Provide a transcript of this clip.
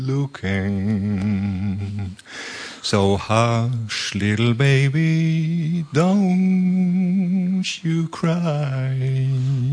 looking. So hush, little baby, don't you cry.